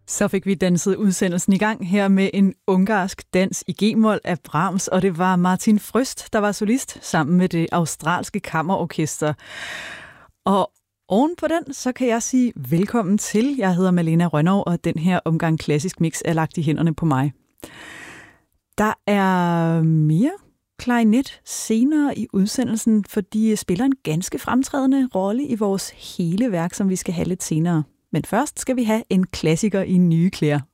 Så fik vi danset udsendelsen i gang her med en ungarsk dans i G-mol af Brahms, og det var Martin Frøst, der var solist sammen med det australske kammerorkester. Og oven på den, så kan jeg sige velkommen til. Jeg hedder Malena Rønnow, og den her omgang Klassisk Mix er lagt i hænderne på mig. Der er mere klarinet senere i udsendelsen, for de spiller en ganske fremtrædende rolle i vores hele værk, som vi skal have lidt senere. Men først skal vi have en klassiker i nye klæder.